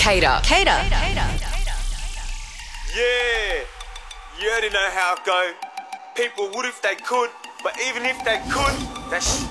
Cater. Yeah, you already know how it go. People would if they could, but even if they could, that's